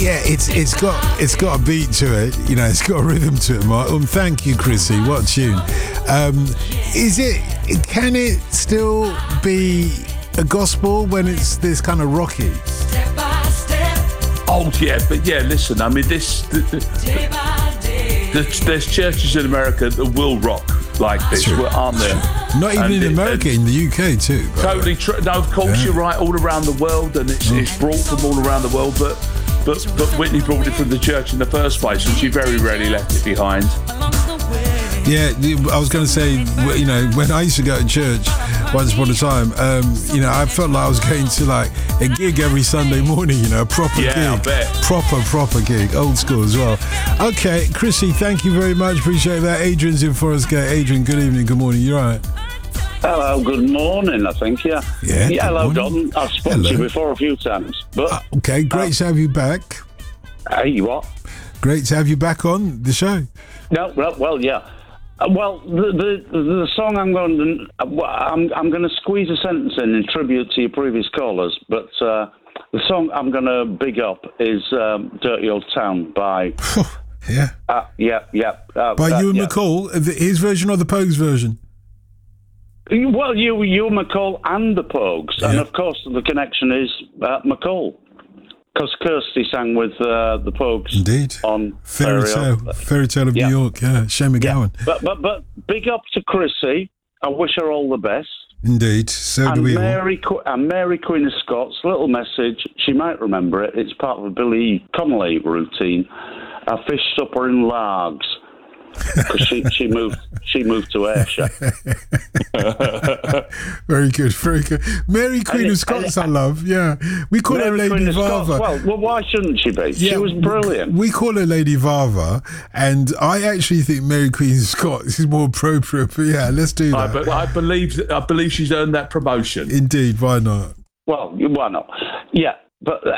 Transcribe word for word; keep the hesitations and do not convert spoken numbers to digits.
Yeah, it's it's got it's got a beat to it, you know, it's got a rhythm to it, Mark. Um, thank you, Chrissy. What tune? Um, is it? Can it still be a gospel when it's this kind of rocky? Step by step. Oh yeah, but yeah, listen. I mean, this. The, the, the, there's churches in America that will rock like this, True. aren't there? Not even And in it- America, in the U K too. by the way. Totally true. No, of course Yeah. you're right. All around the world, and it's, it's brought from all around the world. But but but Whitney brought it from the church in the first place, and she very rarely left it behind. Yeah, I was going to say, you know, when I used to go to church once upon a time, um, you know, I felt like I was going to like a gig every Sunday morning, you know, a proper Yeah, I gig. bet. Proper, proper gig, old school as well. Okay, Chrissy, thank you very much. Appreciate that. Adrian's in Forest Gate. Adrian, good evening, good morning. You all right? Hello, good morning, I think, yeah. Yeah, good hello, morning. Don. I've spoken to Hello. you before a few times. But, Uh, okay, great to have you back. hey, what? Great to have you back on the show. No, well, well yeah. Uh, well, the, the the song I'm going to... uh, I'm, I'm going to squeeze a sentence in in tribute to your previous callers, but uh, the song I'm going to big up is um, Dirty Old Town by... Yeah. Uh, yeah, yeah. Uh, By uh, Ewan yeah. McCall, the- his version or the Pogues version? Well, you, you, McCall and the Pogues. And, Yeah. of course, the connection is uh, McCall. Because Kirsty sang with uh, the Pogues Indeed. on Fairy Stereo. Tale. Fairy Tale of Yeah. New York, yeah. Shane McGowan. But, but, but big up to Chrissy. I wish her all the best. Indeed. So do And we all. Mary, Qu- and Mary Queen of Scots, little message. She might remember it. It's part of a Billy Connolly routine. A fish supper in Largs. Because she, she moved she moved to Ayrshire. Very good, very good. Mary Queen And of it- Scots, and I love, yeah. We call her Mary Lady Queen of Scots. Vava. Well, well, why shouldn't she be? She was brilliant. We call her Lady Vava, and I actually think Mary Queen of Scots is more appropriate, but yeah, let's do I, that. be, I believe that- I believe she's earned that promotion. Indeed, why not? Well, why not? Yeah, but